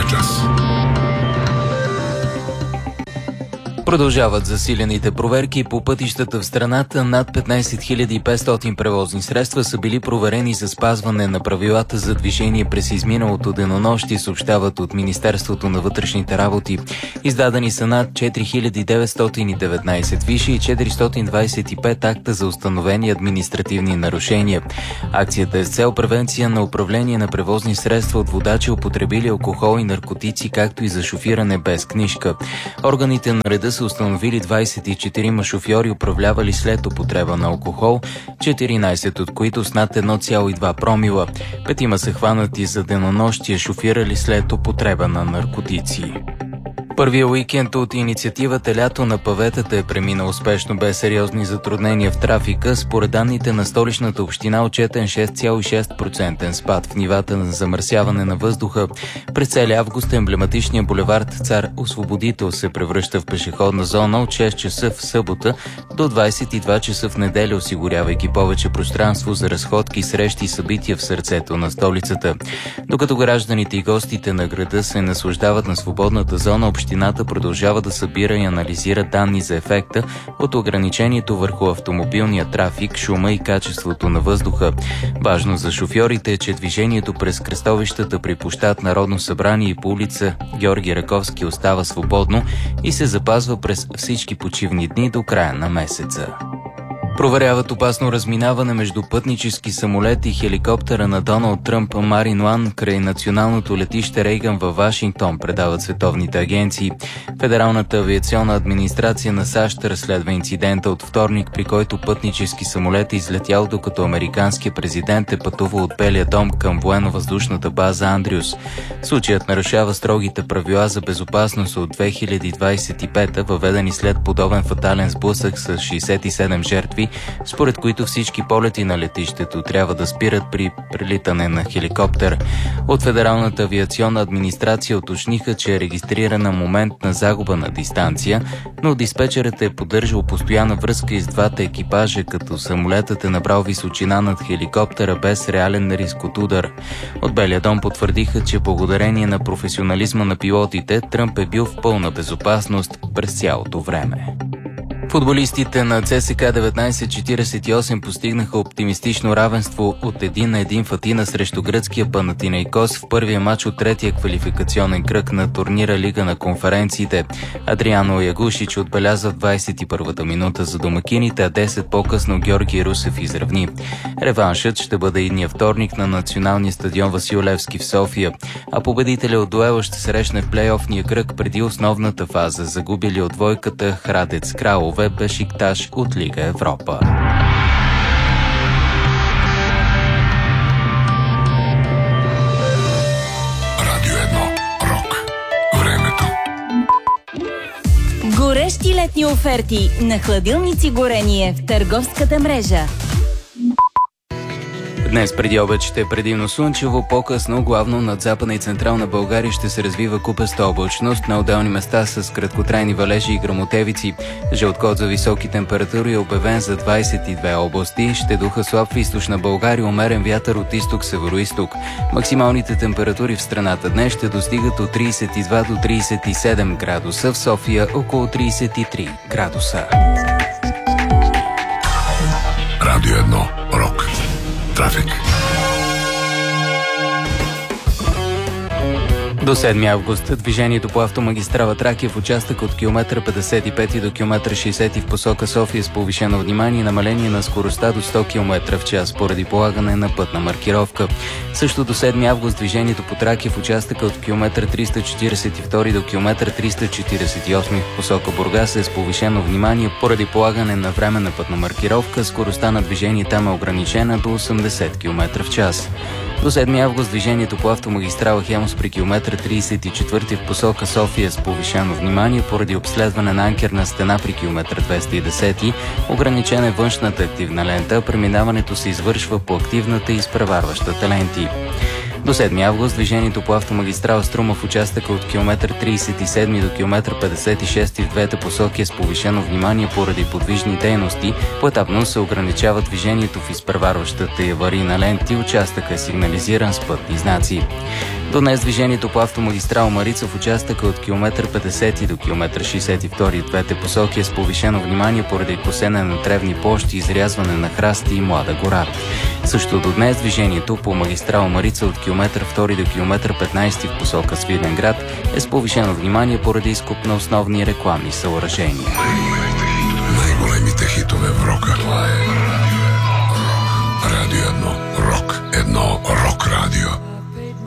Следващия час. Продължават засилените проверки по пътищата в страната. Над 15 500 превозни средства са били проверени за спазване на правилата за движение през изминалото денонощие, съобщават от Министерството на вътрешните работи. Издадени са над 4919 фиши и 425 акта за установени административни нарушения. Акцията е с цел превенция на управление на превозни средства от водачи, употребили алкохол и наркотици, както и за шофиране без книжка. Органите на реда са установили 24 шофьори, управлявали след употреба на алкохол, 14 от които с над 1,2 промила. 5 са хванати за денонощие, шофирали след употреба на наркотици. Първия уикенд от инициативата "Лято на паветата" е преминал успешно без сериозни затруднения в трафика. Според данните на Столичната община, отчетен 6,6% спад в нивата на замърсяване на въздуха. През целия август емблематичният булевард Цар Освободител се превръща в пешеходна зона от 6 часа в събота до 22 часа в неделя, осигурявайки повече пространство за разходки, срещи и събития в сърцето на столицата. Докато гражданите и гостите на града се наслаждават на свободната зона, общината продължава да събира и анализира данни за ефекта от ограничението върху автомобилния трафик, шума и качеството на въздуха. Важно за шофьорите е, че движението през кръстовищата при площад Народно събрание и по улица Георги Раковски остава свободно и се запазва през всички почивни дни до края на месеца. Проверяват опасно разминаване между пътнически самолет и хеликоптера на Доналд Тръмп Марин Уан край националното летище Рейган във Вашингтон, предават световните агенции. Федералната авиационна администрация на САЩ разследва инцидента от вторник, при който пътнически самолет е излетял, докато американският президент е пътувал от Белия дом към военно-въздушната база Андрюс. Случаят нарушава строгите правила за безопасност от 2025, въведени след подобен фатален сблъсък с 67 жертви, според които всички полети на летището трябва да спират при прелитане на хеликоптер. От Федералната авиационна администрация уточниха, че е регистрирана моментна загуба на дистанция, но диспетчерът е поддържал постоянна връзка и с двата екипажа, като самолетът е набрал височина над хеликоптера без реален риск от удар. От Белия дом потвърдиха, че благодарение на професионализма на пилотите, Тръмп е бил в пълна безопасност през цялото време. Футболистите на ЦСКА 1948 постигнаха оптимистично равенство от 1-1 в Атина срещу гръцкия Панатинейкос в първия матч от третия квалификационен кръг на турнира Лига на конференциите. Адриано Ягушич отбеляза в 21-та минута за домакините, а 10 по-късно Георги Русев изравни. Реваншът ще бъде идния вторник на националния стадион Васил Левски в София, а победителя от дуела ще срещне в плейофния кръг преди основната фаза, загубили от двойката Храдец Кралове Бешикташ от Лига Европа. Радио 1. Рок. Времето. Горещи летни оферти на хладилници Горение в търговската мрежа. Днес преди обед ще е предимно слънчево, по-късно главно над Западна и Централна България ще се развива купеста облачност, на отделни места с краткотрайни валежи и гръмотевици. Жълт код за високи температури е обявен за 22 области. Ще духа слаб в източна България, умерен вятър от изток-североизток. Максималните температури в страната днес ще достигат от 32 до 37 градуса, в София около 33 градуса. Радио 1. Рок. Трафик. До 7 август движението по автомагистрала Тракия в участък от километър 55 до километър 60 в посока София с повишено внимание и намаление на скоростта до 100 км в час поради полагане на пътна маркировка. Също до 7 август движението по Тракия в участъка от километър 342 до километър 348 в посока Бургас е с повишено внимание поради полагане на временна пътна маркировка. Скоростта на движение там е ограничена до 80 км в час. До 7 август движението по автомагистрала Хемус при километър 34 в посока София с повишено внимание поради обследване на анкерна стена при километър 210. Ограничена е външната активна лента, преминаването се извършва по активната и изпреварващата ленти. До 7 август движението по автомагистрала Струма в участъка от километър 37 до километър 56 в двете посоки е с повишено внимание поради подвижни дейности. Поетапно се ограничава движението в изпреварващата и аварийна ленти. Участъка е сигнализиран с пътни знаци. До днес движението по автомагистрала Марица в участъка от километър 50 до километър 62 в двете посоки е с повишено внимание поради косене на тревни площи, изрязване на храсти и млада гора. Също до днес движението по магистрала Марица от километър 2 до километър 15 в посока Свиленград е с повишено внимание поради изкуп на основни рекламни съоръжения. Най-големите хитове в рока. Това е Радио 1. Рок 1. Рок радио.